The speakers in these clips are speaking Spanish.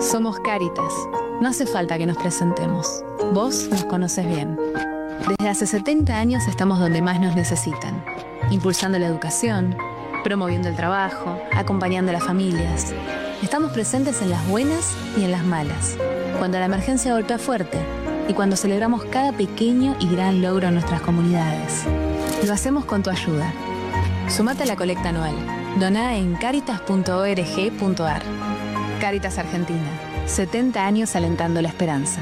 Somos Cáritas. No hace falta que nos presentemos. Vos nos conoces bien. Desde hace 70 años estamos donde más nos necesitan, impulsando la educación, promoviendo el trabajo, acompañando a las familias. Estamos presentes en las buenas y en las malas, cuando la emergencia golpea fuerte y cuando celebramos cada pequeño y gran logro en nuestras comunidades. Lo hacemos con tu ayuda. Sumate a la colecta anual. Doná en caritas.org.ar. Cáritas Argentina. 70 años alentando la esperanza.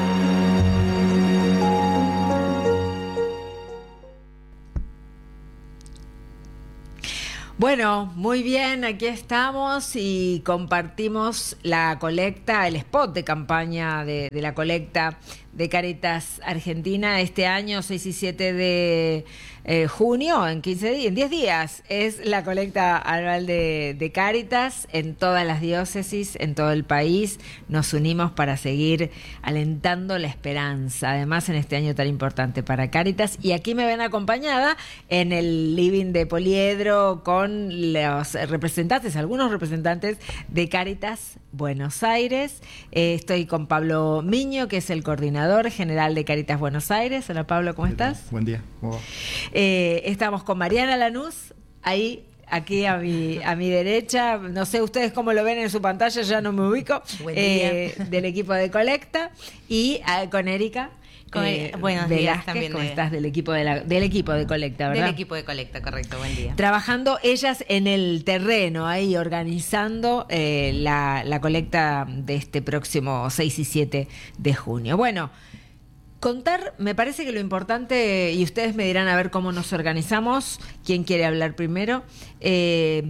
Bueno, muy bien, aquí estamos y compartimos la colecta, el spot de campaña de la colecta de Cáritas Argentina este año, 6 y 7 de junio, en 15 días, en 10 días, es la colecta anual de Cáritas en todas las diócesis, en todo el país. Nos unimos para seguir alentando la esperanza, además en este año tan importante para Cáritas. Y aquí me ven acompañada en el living de Poliedro con los representantes, algunos representantes de Cáritas Buenos Aires. Estoy con Pablo Miño, que es el coordinador general de Cáritas Buenos Aires. Hola Pablo, ¿cómo estás? Buen día. ¿Cómo va? Estamos con Mariana Lanús, aquí a mi derecha. No sé ustedes cómo lo ven en su pantalla, ya no me ubico. Buen día. Del equipo de colecta. Y con Erika. Buenos días también. ¿Cómo estás? Del equipo de colecta, ¿verdad? Del equipo de colecta, correcto, buen día. Trabajando ellas en el terreno, ahí organizando la colecta de este próximo 6 y 7 de junio. Bueno, contar, me parece que lo importante, y ustedes me dirán a ver cómo nos organizamos, quién quiere hablar primero, qué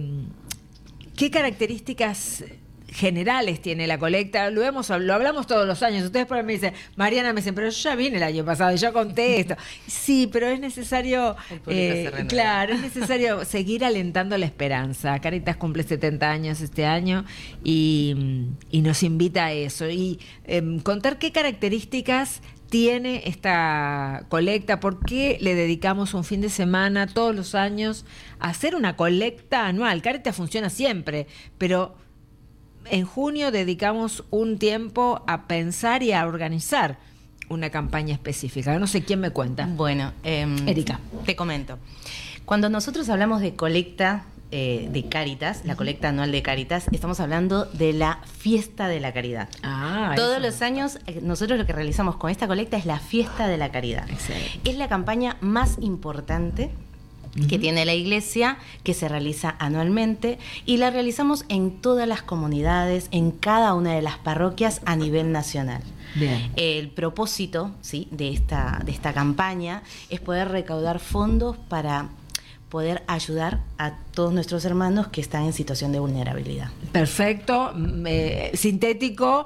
características generales tiene la colecta. Lo hablamos todos los años. Ustedes por ahí me dicen, Mariana, me dicen, pero yo ya vine el año pasado y ya conté esto. Sí, pero es necesario, claro, es necesario seguir alentando la esperanza. Cáritas cumple 70 años este año y nos invita a eso. Y contar qué características tiene esta colecta, por qué le dedicamos un fin de semana todos los años a hacer una colecta anual. Cáritas funciona siempre, pero en junio dedicamos un tiempo a pensar y a organizar una campaña específica. No sé quién me cuenta. Bueno, Erika, te comento. Cuando nosotros hablamos de colecta de Cáritas, la colecta anual de Cáritas, estamos hablando de la fiesta de la caridad. Todos los años nosotros lo que realizamos con esta colecta es la fiesta de la caridad. Excelente. Es la campaña más importante que tiene la iglesia, que se realiza anualmente y la realizamos en todas las comunidades, en cada una de las parroquias a nivel nacional. Bien. El propósito, ¿sí?, de esta campaña es poder recaudar fondos para poder ayudar a todos nuestros hermanos que están en situación de vulnerabilidad. Perfecto, sintético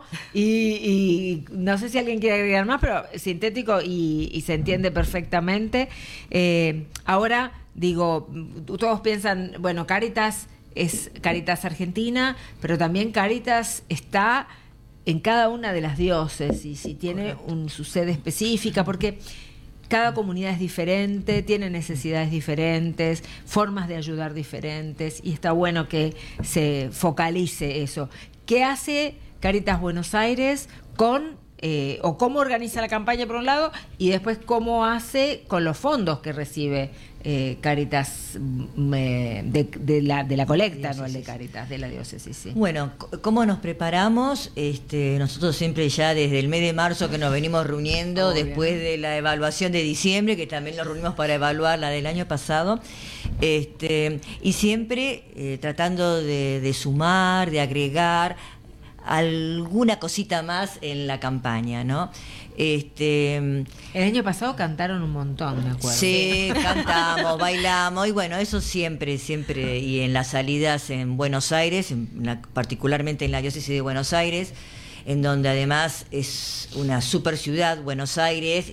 y no sé si alguien quiere agregar más, pero sintético y se entiende perfectamente. Ahora, digo, todos piensan, bueno, Cáritas es Cáritas Argentina, pero también Cáritas está en cada una de las diócesis y tiene su sede específica, porque cada comunidad es diferente, tiene necesidades diferentes, formas de ayudar diferentes, y está bueno que se focalice eso. ¿Qué hace Cáritas Buenos Aires o cómo organiza la campaña por un lado, y después cómo hace con los fondos que recibe Cáritas de la colecta anual de Cáritas de la diócesis? Sí. Bueno, ¿cómo nos preparamos? Nosotros siempre ya desde el mes de marzo que nos venimos reuniendo, después de la evaluación de diciembre, que también nos reunimos para evaluar la del año pasado, y siempre tratando de sumar, de agregar alguna cosita más en la campaña, ¿no? El año pasado cantaron un montón, me acuerdo. Sí, cantamos, bailamos, y bueno, eso siempre, y en las salidas en Buenos Aires, particularmente en la diócesis de Buenos Aires, en donde además es una super ciudad, Buenos Aires,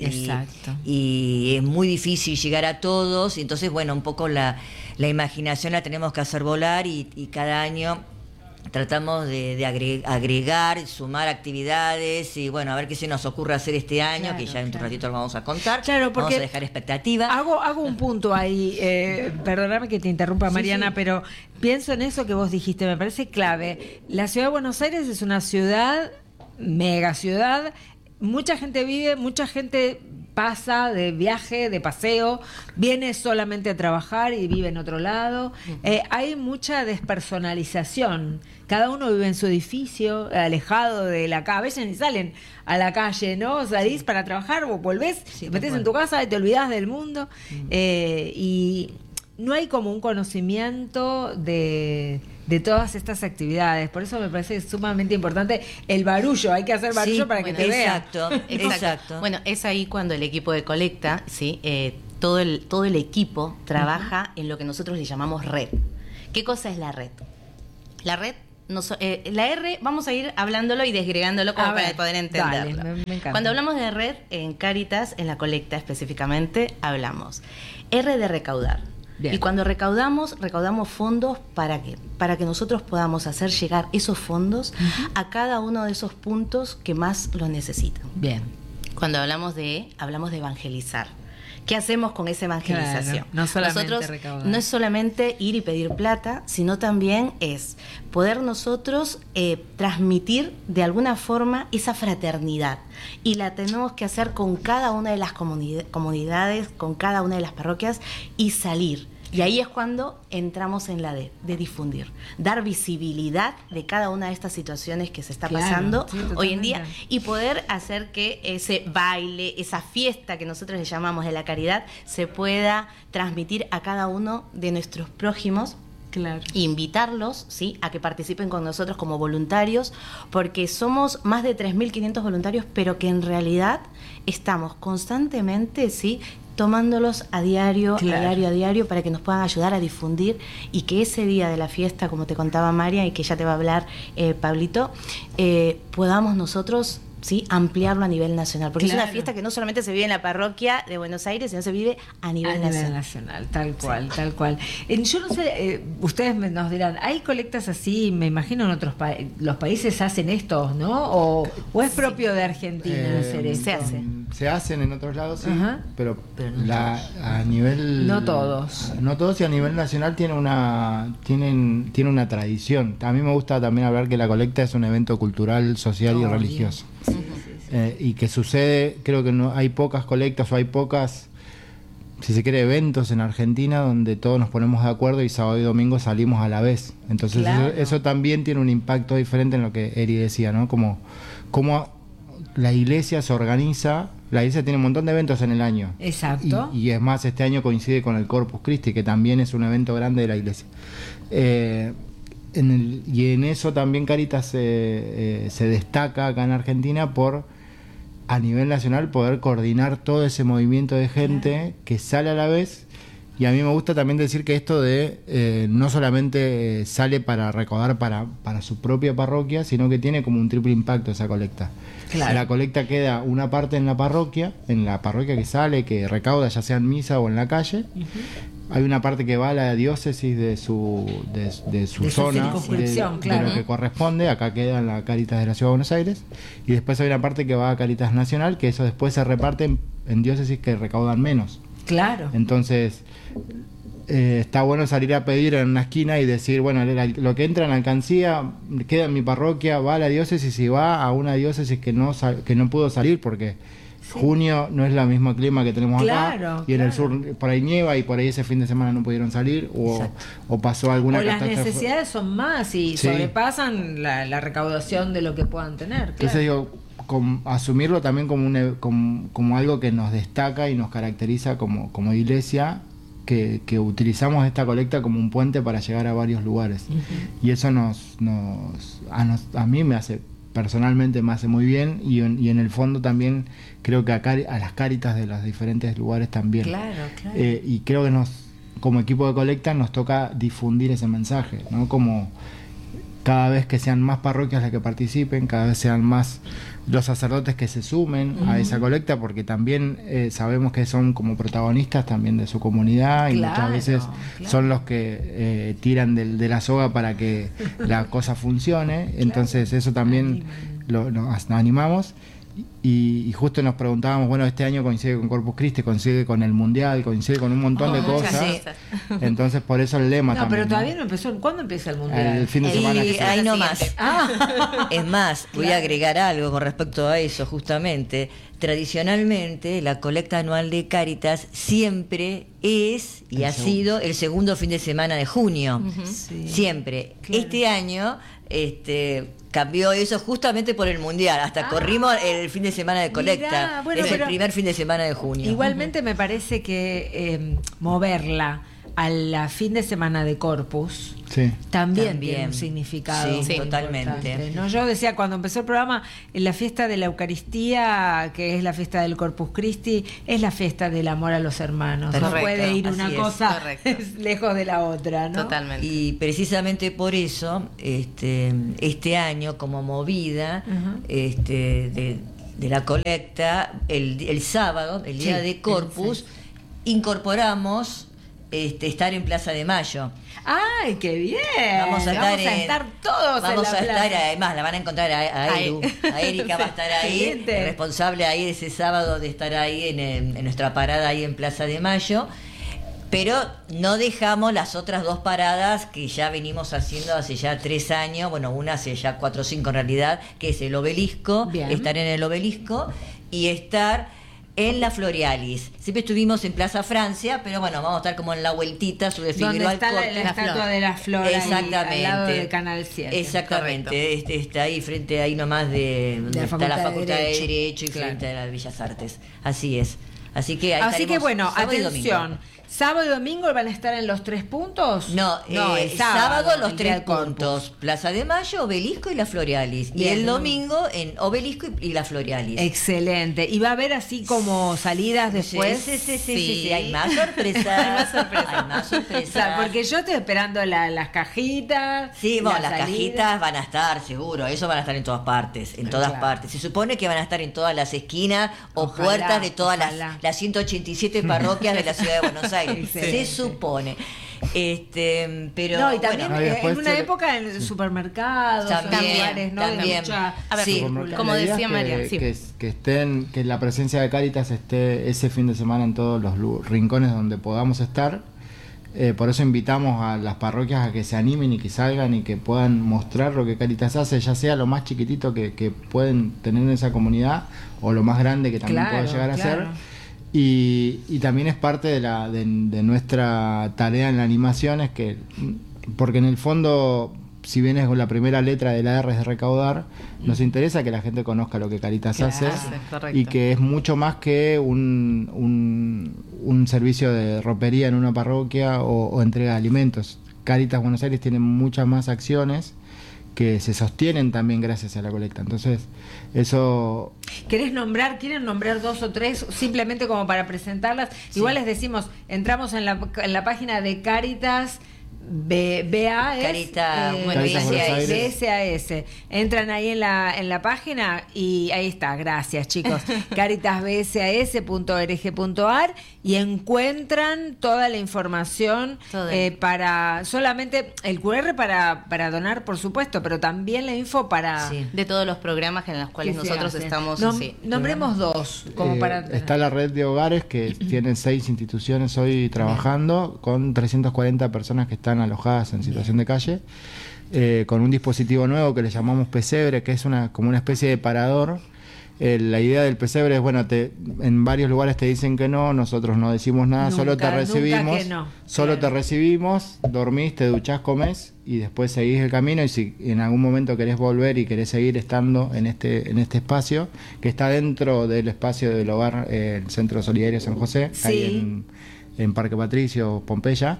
y es muy difícil llegar a todos, y entonces, bueno, un poco la imaginación la tenemos que hacer volar, y cada año tratamos de agregar, sumar actividades y bueno, a ver qué se nos ocurre hacer este año, que ya en un ratito lo vamos a contar. Claro, porque vamos a dejar expectativa. Hago un punto ahí, perdóname que te interrumpa, Mariana, sí. Pero pienso en eso que vos dijiste, me parece clave. La ciudad de Buenos Aires es una ciudad, mega ciudad, mucha gente vive, mucha gente pasa de viaje, de paseo, viene solamente a trabajar y vive en otro lado. Hay mucha despersonalización. Cada uno vive en su edificio, alejado de la calle. A veces ni salen a la calle, ¿no? Salís para trabajar, vos volvés, te metés en tu casa y te olvidás del mundo. Y no hay como un conocimiento de todas estas actividades. Por eso me parece sumamente importante el barullo. Hay que hacer barullo para que te vean. Exacto. Bueno, es ahí cuando el equipo de colecta, ¿sí? Todo el equipo trabaja en lo que nosotros le llamamos red. ¿Qué cosa es la red? La red, la R, vamos a ir hablándolo y desgregándolo como para poder entenderlo. Dale, me encanta. Cuando hablamos de red, en Cáritas, en la colecta específicamente, hablamos R de recaudar. Bien. Y cuando recaudamos fondos, ¿para qué? Para que nosotros podamos hacer llegar esos fondos a cada uno de esos puntos que más los necesitan. Bien. Cuando hablamos de evangelizar. ¿Qué hacemos con esa evangelización? Claro, no solamente nosotros recaudar. No es solamente ir y pedir plata, sino también es poder nosotros transmitir de alguna forma esa fraternidad. Y la tenemos que hacer con cada una de las comunidades, con cada una de las parroquias y salir. Y ahí es cuando entramos en la de difundir, dar visibilidad de cada una de estas situaciones que se está pasando hoy en día y poder hacer que ese baile, esa fiesta que nosotros le llamamos de la caridad, se pueda transmitir a cada uno de nuestros prójimos. Claro. Invitarlos, ¿sí?, a que participen con nosotros como voluntarios, porque somos más de 3.500 voluntarios, pero que en realidad estamos constantemente, ¿sí?, tomándolos a diario, a diario, para que nos puedan ayudar a difundir y que ese día de la fiesta, como te contaba María y que ya te va a hablar Pablito, podamos nosotros, ¿sí?, ampliarlo a nivel nacional, porque es una fiesta que no solamente se vive en la parroquia de Buenos Aires, sino se vive a nivel nacional. Tal cual. Yo no sé, ustedes nos dirán, ¿hay colectas así? Me imagino en otros los países hacen esto, ¿no? ¿O es propio de Argentina hacer esto? Se hacen en otros lados, sí, pero a nivel... No todos. No todos, y a nivel nacional tiene una tradición. A mí me gusta también hablar que la colecta es un evento cultural, social y religioso. Sí. Y que sucede, creo que no hay pocas colectas o hay pocas, si se quiere, eventos en Argentina donde todos nos ponemos de acuerdo y sábado y domingo salimos a la vez. Entonces eso también tiene un impacto diferente en lo que Eri decía, ¿no? Como la iglesia se organiza. La iglesia tiene un montón de eventos en el año. Exacto. Y es más, este año coincide con el Corpus Christi, que también es un evento grande de la iglesia. Y en eso también Cáritas se destaca acá en Argentina por, a nivel nacional, poder coordinar todo ese movimiento de gente que sale a la vez. Y a mí me gusta también decir que esto de no solamente sale para recaudar para su propia parroquia, sino que tiene como un triple impacto esa colecta. Claro. La colecta queda una parte en la parroquia que sale, que recauda ya sea en misa o en la calle. Hay una parte que va a la diócesis de su zona, de lo que corresponde. Acá queda en la Cáritas de la Ciudad de Buenos Aires. Y después hay una parte que va a Cáritas Nacional, que eso después se reparte en diócesis que recaudan menos. Claro. Entonces, está bueno salir a pedir en una esquina y decir, bueno, lo que entra en alcancía queda en mi parroquia, va a la diócesis y va a una diócesis que no pudo salir porque junio no es el mismo clima que tenemos acá, y en el sur por ahí nieva y por ahí ese fin de semana no pudieron salir o pasó alguna catástrofe. Las necesidades son más y sobrepasan la recaudación de lo que puedan tener. Entonces digo, asumirlo también como algo que nos destaca y nos caracteriza como iglesia, que utilizamos esta colecta como un puente para llegar a varios lugares. Y eso a mí personalmente me hace muy bien, y en el fondo también creo que a las Cáritas de los diferentes lugares también. Claro. Y creo que como equipo de colecta nos toca difundir ese mensaje, ¿no? Como cada vez que sean más parroquias las que participen, cada vez sean más los sacerdotes que se sumen a esa colecta, porque también sabemos que son como protagonistas también de su comunidad y muchas veces son los que tiran de la soga para que la cosa funcione. Entonces eso también nos animamos. Y justo nos preguntábamos, bueno, este año coincide con Corpus Christi, coincide con el Mundial, coincide con un montón de cosas. Sí. Entonces por eso el lema también. Pero todavía no empezó. ¿Cuándo empieza el Mundial? El fin de semana. Ahí nomás. Es más, voy a agregar algo con respecto a eso, justamente. Tradicionalmente, la colecta anual de Cáritas siempre es y ha sido el segundo fin de semana de junio. Siempre. Claro. Este año cambió eso justamente por el Mundial. Hasta corrimos el fin de semana de colecta. Mirá, es el primer fin de semana de junio. Igualmente me parece que moverla al fin de semana de Corpus también tiene un significado totalmente, ¿no? Yo decía cuando empezó el programa, la fiesta de la Eucaristía, que es la fiesta del Corpus Christi, es la fiesta del amor a los hermanos. Correcto. No puede ir una cosa lejos de la otra, ¿no? Totalmente. Y precisamente por eso este año, como movida de la colecta, el sábado, el día de Corpus, incorporamos estar en Plaza de Mayo. ¡Ay, qué bien! Vamos a estar todos en la plaza. Además la van a encontrar a Eru. A Erika va a estar ahí, responsable ahí ese sábado de estar ahí en nuestra parada ahí en Plaza de Mayo. Pero no dejamos las otras dos paradas que ya venimos haciendo hace ya 3 años, bueno, una hace ya 4 o 5 en realidad, que es el Obelisco, estar en el Obelisco y estar en la Florialis. Siempre estuvimos en Plaza Francia, pero bueno, vamos a estar como en la vueltita sobre Figueroa Alcorta. Donde está la estatua de la Flor, exactamente, ahí, al lado del Canal 7. Exactamente, está ahí frente ahí nomás de donde está la Facultad de Derecho y frente a las Bellas Artes. Así es. Así que bueno, atención. ¿Sábado y domingo van a estar en los 3 puntos? No, el sábado los 3 puntos. Plaza de Mayo, Obelisco y la Florialis. Bien, y el domingo en Obelisco y la Florialis. Excelente. ¿Y va a haber así como salidas después? Sí. Hay más sorpresas. Hay más sorpresas. O sea, porque yo estoy esperando las cajitas. Sí, bueno, las cajitas van a estar, seguro. Eso van a estar en todas partes. En todas partes. Se supone que van a estar en todas las esquinas o puertas de todas las 187 parroquias de la ciudad de Buenos Aires. Se supone. Pero no, y también en una época en supermercados, también, ¿no? También. A ver, como decía María, que la presencia de Cáritas esté ese fin de semana en todos los rincones donde podamos estar. Por eso invitamos a las parroquias a que se animen y que salgan y que puedan mostrar lo que Cáritas hace, ya sea lo más chiquitito que pueden tener en esa comunidad o lo más grande que también pueda llegar a ser. Y también es parte de nuestra tarea en la animación, es que, porque en el fondo, si bien es la primera letra de la R es de recaudar, nos interesa que la gente conozca lo que Cáritas hace y que es mucho más que un servicio de ropería en una parroquia o entrega de alimentos. Cáritas Buenos Aires tiene muchas más acciones que se sostienen también gracias a la colecta. Entonces, eso... ¿Quieren nombrar 2 o 3 simplemente como para presentarlas? Sí. Igual les decimos, entramos en la página de Cáritas BSAS. Entran ahí en la página y ahí está, gracias chicos. caritasbsas.org.ar y encuentran toda la información para solamente el QR para donar, por supuesto, pero también la info para de todos los programas en los cuales nosotros estamos. Nombremos 2 como para está la red de hogares que tienen 6 instituciones hoy trabajando con 340 personas que están alojadas en situación de calle, con un dispositivo nuevo que le llamamos pesebre, que es como una especie de parador. La idea del pesebre es, bueno, en varios lugares te dicen que no, nosotros no decimos nada, solo te recibimos, te recibimos, dormís, te duchás, comés y después seguís el camino, y si en algún momento querés volver y querés seguir estando en este espacio, que está dentro del espacio del hogar, el Centro Solidario San José, ahí en Parque Patricio, Pompeya.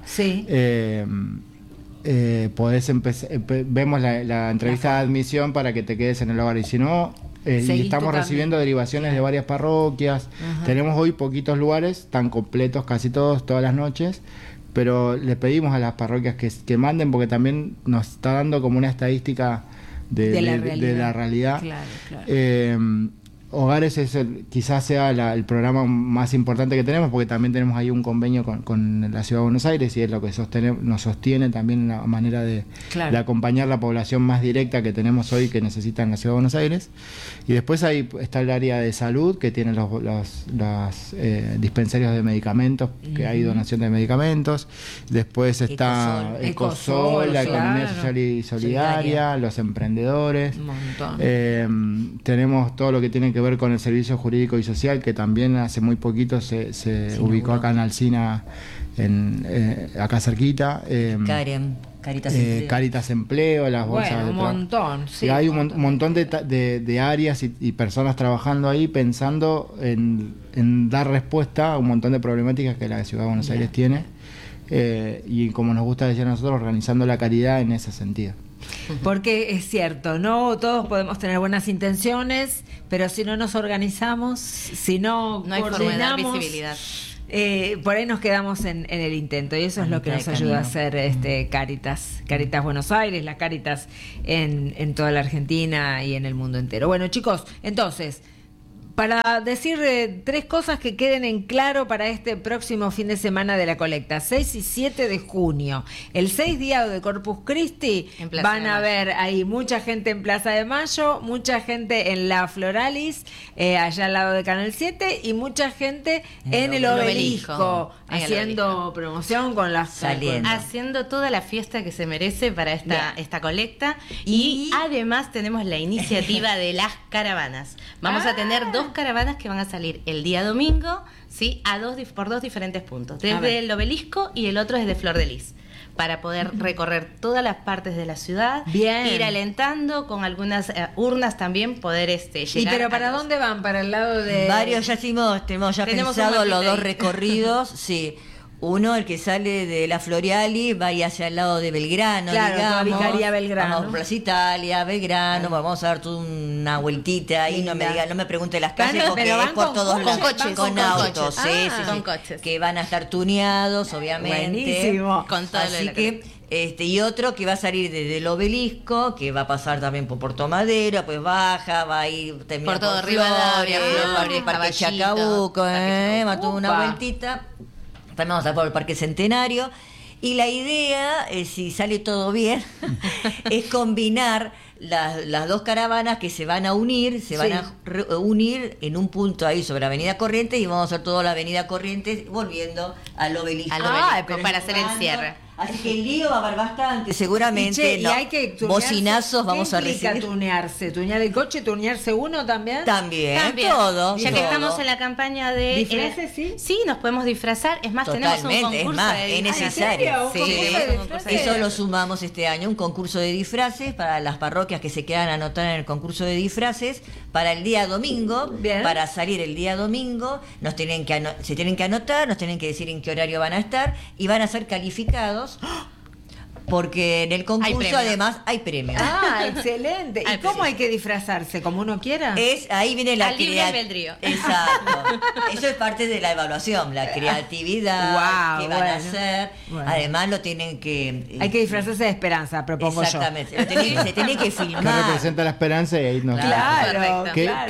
Podés vemos la entrevista de admisión para que te quedes en el hogar, y si no, y estamos recibiendo derivaciones de varias parroquias. Tenemos hoy poquitos lugares, están completos casi todas las noches, pero le pedimos a las parroquias que manden, porque también nos está dando como una estadística de la realidad. Claro. Hogares quizás sea el programa más importante que tenemos, porque también tenemos ahí un convenio con la Ciudad de Buenos Aires, y es lo que nos sostiene también una manera de acompañar la población más directa que tenemos hoy, que necesita en la Ciudad de Buenos Aires. Y después ahí está el área de salud, que tiene los dispensarios de medicamentos, que hay donación de medicamentos. Después está Ecosol, la economía social y solidaria, los emprendedores. Un montón. Tenemos todo lo que tiene que ver con el servicio jurídico y social, que también hace muy poquito se ubicó acá en Alsina, acá cerquita. Caritas Empleo, las bolsas de trabajo. Un montón. Sí, y hay un montón de áreas y personas trabajando ahí, pensando en dar respuesta a un montón de problemáticas que la Ciudad de Buenos Aires tiene, y como nos gusta decir a nosotros, organizando la caridad en ese sentido. Porque es cierto, no todos podemos tener buenas intenciones, pero si no nos organizamos, si no hay forma de dar coordinamos, visibilidad. Por ahí nos quedamos en el intento, y eso es lo que nos ayuda a hacer Cáritas Buenos Aires, las Cáritas en toda la Argentina y en el mundo entero. Bueno, chicos, entonces, para decir 3 cosas que queden en claro para este próximo fin de semana de la colecta, 6 y 7 de junio. El 6, día de Corpus Christi, van a ver ahí mucha gente en Plaza de Mayo, mucha gente en la Floralis, allá al lado de Canal 7, y mucha gente en el Obelisco, haciendo promoción con las haciendo toda la fiesta que se merece para esta colecta. Y además tenemos la iniciativa de las caravanas. Vamos a tener 2 caravanas que van a salir el día domingo, ¿sí? Por 2 diferentes puntos, desde el Obelisco, y el otro desde Flor de Lis, para poder recorrer todas las partes de la ciudad, ir alentando con algunas urnas también, poder llegar. ¿Y pero para dónde van? ¿Para el lado de...? Varios, tenemos pensado los 2 recorridos, sí. Uno, el que sale de la Floriali, va hacia el lado de Belgrano, digamos. Vicaría Belgrano. Vamos a Plaza Italia, Belgrano, vamos a dar toda una vueltita ahí, no me pregunte las calles, porque es por todos lados. Con autos, con coches. Que van a estar tuneados, obviamente. Buenísimo. Con todo. Así que, y otro que va a salir desde el Obelisco, que va a pasar también por Puerto Madero, pues baja, va a ir por todo Rivadavia, Flores, Parque Chacabuco, va a toda una vueltita. También vamos a estar por el Parque Centenario, y la idea, si sale todo bien, es combinar las 2 caravanas que se van a unir, van a unir en un punto ahí sobre Avenida Corrientes, y vamos a hacer toda la Avenida Corrientes volviendo al Obelisco. Para hacer el cierre. Así que el lío va a haber bastante, seguramente. Y hay que bocinazos vamos a recibir. Tunearse? ¿Tunear el coche? ¿Tunearse uno también? También. Todo. Ya que estamos en la campaña de... ¿Disfraces, sí? Sí, nos podemos disfrazar. Es más, totalmente, tenemos un concurso de es necesario. Sí. Eso lo sumamos este año, un concurso de disfraces para las parroquias que se quedan a anotar en el concurso de disfraces para el día domingo. Bien. Para salir el día domingo, se tienen que anotar, nos tienen que decir en qué horario van a estar, y van a ser calificados, porque en el concurso además hay premios. Excelente. ¿Y cómo hay que disfrazarse? ¿Como uno quiera? Ahí viene la libre albedrío. Exacto. Eso es parte de la evaluación, la creatividad que van a hacer. Bueno. Además lo tienen que... hay que disfrazarse de esperanza, propongo exactamente. Yo. Se tiene que filmar. Que representa la esperanza, y ahí nos... Claro.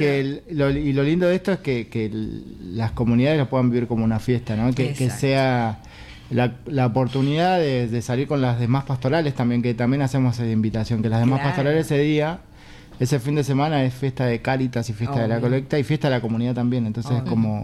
Y lo lindo de esto es que las comunidades lo puedan vivir como una fiesta, ¿no? Que sea... La oportunidad de salir con las demás pastorales también, que también hacemos esa invitación, que las demás pastorales ese fin de semana es fiesta de Cáritas y fiesta de la colecta, y fiesta de la comunidad también. Entonces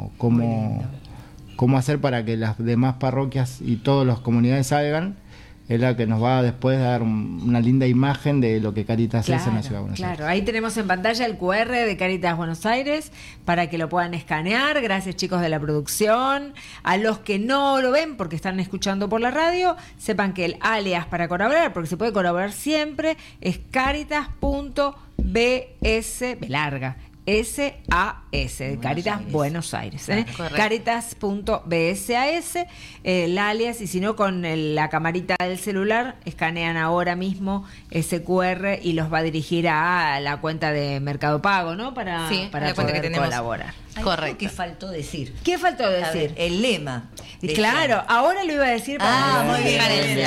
cómo hacer para que las demás parroquias y todas las comunidades salgan, es la que nos va después a dar una linda imagen de lo que Cáritas es en la Ciudad de Buenos Aires. Ahí tenemos en pantalla el QR de Cáritas Buenos Aires para que lo puedan escanear. Gracias, chicos de la producción. A los que no lo ven porque están escuchando por la radio, sepan que el alias para colaborar, porque se puede colaborar siempre, es caritas.bs, de Cáritas Buenos Aires. Cáritas.bsas, el alias, y si no, con la camarita del celular, escanean ahora mismo ese QR y los va a dirigir a la cuenta de Mercado Pago, ¿no? Para poder colaborar. Correcto. ¿Qué faltó decir? ¿Qué faltó decir? El lema. Claro, ahora lo iba a decir para muy bien.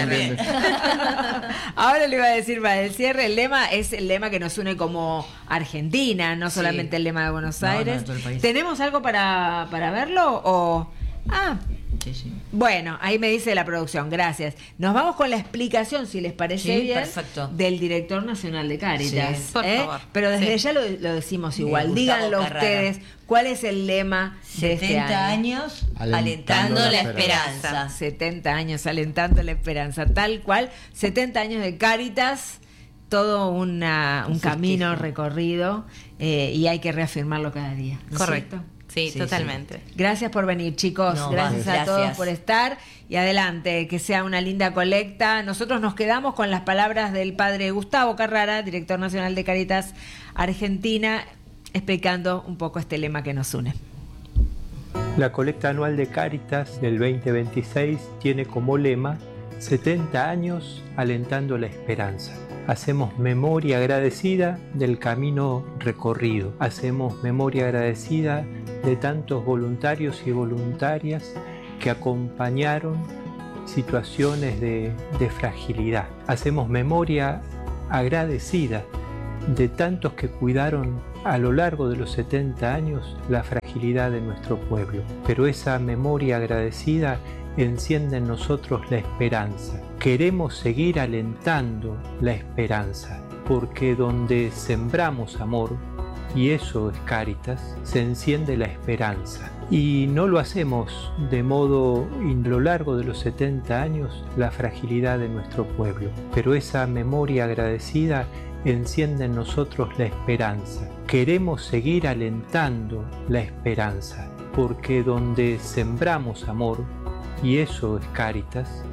Ahora lo iba a decir para el cierre. El lema es el lema que nos une como Argentina, no solamente el lema de Buenos Aires. todo el país. ¿Tenemos algo para verlo? O Sí. bueno, ahí me dice la producción, gracias. Nos vamos con la explicación, si les parece bien, perfecto. del director nacional de Cáritas. Sí. Por favor. Pero desde ya lo decimos igual. Gustavo Díganlo Carrara. ustedes. ¿Cuál es el lema de 70 este año? años Alentando alentando la la esperanza. 70 años alentando la esperanza, tal cual. 70 años de Cáritas, todo un camino recorrido, y hay que reafirmarlo cada día. ¿no es Correcto. cierto? Sí, totalmente. Gracias por venir, chicos. No, gracias a gracias. todos por estar. Y adelante, que sea una linda colecta. Nosotros nos quedamos con las palabras del padre Gustavo Carrara, director nacional de Cáritas Argentina, explicando un poco este lema que nos une. La colecta anual de Cáritas del 2026 tiene como lema 70 años alentando la esperanza. Hacemos memoria agradecida del camino recorrido. Hacemos memoria agradecida de tantos voluntarios y voluntarias que acompañaron situaciones de fragilidad. Hacemos memoria agradecida de tantos que cuidaron a lo largo de los 70 años la fragilidad de nuestro pueblo. Pero esa memoria agradecida enciende en nosotros la esperanza. Queremos seguir alentando la esperanza, porque donde sembramos amor, y eso es Cáritas, se enciende la esperanza. Y no lo hacemos de modo, a lo largo de los 70 años, la fragilidad de nuestro pueblo. Pero esa memoria agradecida enciende en nosotros la esperanza. Queremos seguir alentando la esperanza, porque donde sembramos amor, y eso es Cáritas,